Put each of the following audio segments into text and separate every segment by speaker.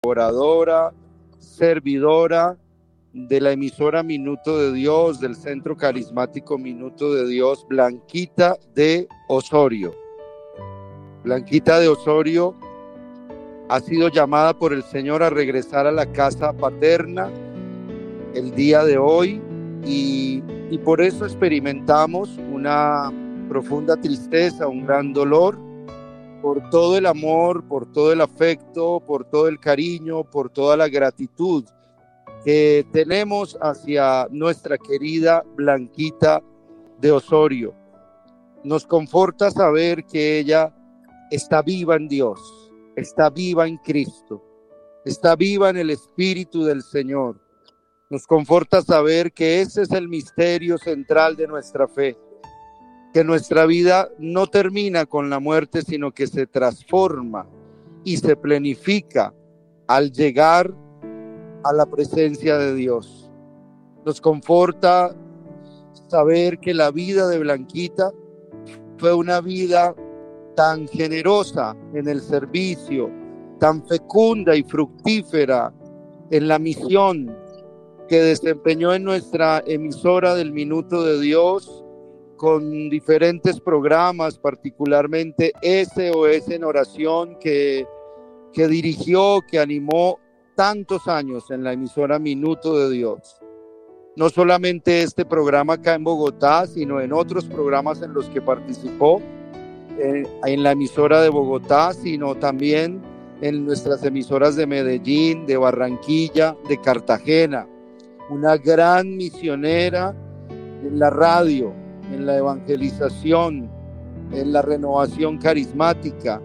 Speaker 1: colaboradora, servidora de la emisora Minuto de Dios, del Centro Carismático Minuto de Dios, Blanquita de Osorio. Blanquita de Osorio ha sido llamada por el Señor a regresar a la casa paterna el día de hoy y por eso experimentamos una profunda tristeza, un gran dolor por todo el amor, por todo el afecto, por todo el cariño, por toda la gratitud que tenemos hacia nuestra querida Blanquita de Osorio. Nos conforta saber que ella está viva en Dios, está viva en Cristo, está viva en el Espíritu del Señor. Nos conforta saber que ese es el misterio central de nuestra fe, que nuestra vida no termina con la muerte, sino que se transforma y se planifica al llegar a la presencia de Dios. Nos conforta saber que la vida de Blanquita fue una vida tan generosa en el servicio, tan fecunda y fructífera en la misión que desempeñó en nuestra emisora del Minuto de Dios, con diferentes programas, particularmente SOS en Oración, que dirigió, que animó tantos años en la emisora Minuto de Dios. No solamente este programa acá en Bogotá, sino en otros programas en los que participó en la emisora de Bogotá, sino también en nuestras emisoras de Medellín, de Barranquilla, de Cartagena. Una gran misionera en la radio, en la evangelización, en la renovación carismática.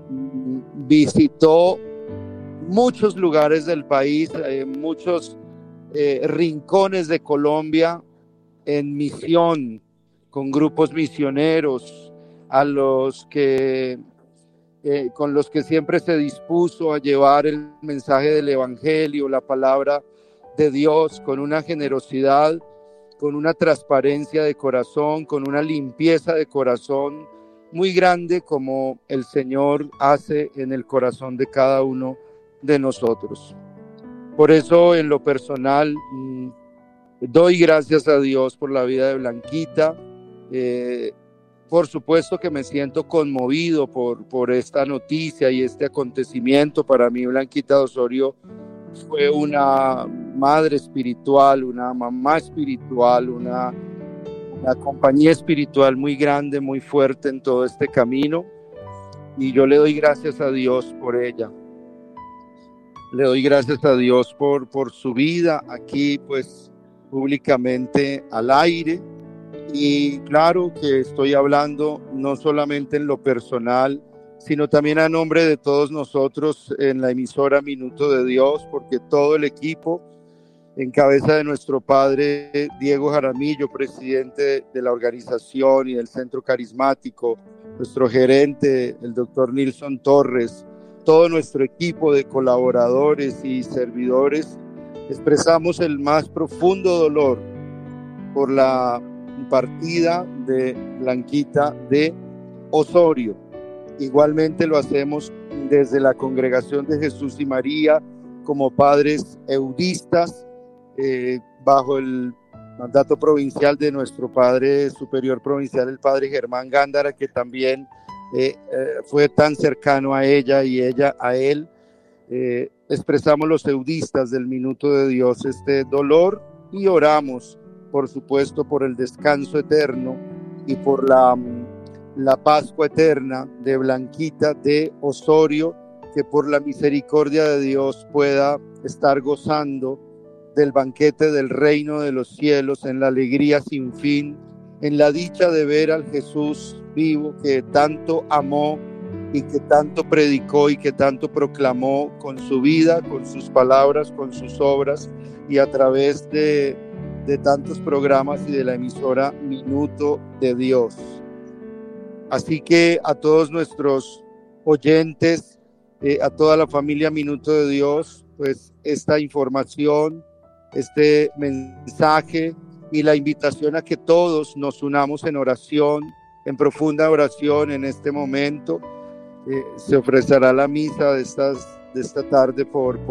Speaker 1: Visitó muchos lugares del país, muchos rincones de Colombia en misión, con grupos misioneros con los que siempre se dispuso a llevar el mensaje del Evangelio, la palabra de Dios, con una generosidad, con una transparencia de corazón, con una limpieza de corazón muy grande, como el Señor hace en el corazón de cada uno de nosotros. Por eso, en lo personal, doy gracias a Dios por la vida de Blanquita. Por supuesto que me siento conmovido por esta noticia y este acontecimiento. Para mí, Blanquita de Osorio fue una madre espiritual, una mamá espiritual, una compañía espiritual muy grande, muy fuerte en todo este camino, y yo le doy gracias a Dios por ella. Le doy gracias a Dios por su vida aquí, pues, públicamente al aire. Y claro que estoy hablando no solamente en lo personal, sino también a nombre de todos nosotros en la emisora Minuto de Dios, porque todo el equipo, en cabeza de nuestro padre Diego Jaramillo, presidente de la organización y del Centro Carismático, nuestro gerente, el doctor Nilson Torres, todo nuestro equipo de colaboradores y servidores, expresamos el más profundo dolor por la partida de Blanquita de Osorio. Igualmente lo hacemos desde la Congregación de Jesús y María, como padres eudistas, bajo el mandato provincial de nuestro padre superior provincial, el padre Germán Gándara, que también fue tan cercano a ella y ella a él. Expresamos los eudistas del Minuto de Dios este dolor y oramos, por supuesto, por el descanso eterno y por la Pascua eterna de Blanquita de Osorio, que por la misericordia de Dios pueda estar gozando del banquete del reino de los cielos, en la alegría sin fin, en la dicha de ver al Jesús vivo que tanto amó y que tanto predicó y que tanto proclamó con su vida, con sus palabras, con sus obras, y a través de tantos programas y de la emisora Minuto de Dios. Así que a todos nuestros oyentes, a toda la familia Minuto de Dios, pues esta información, este mensaje y la invitación a que todos nos unamos en oración, en profunda oración en este momento. Se ofrecerá la misa de estas de esta tarde por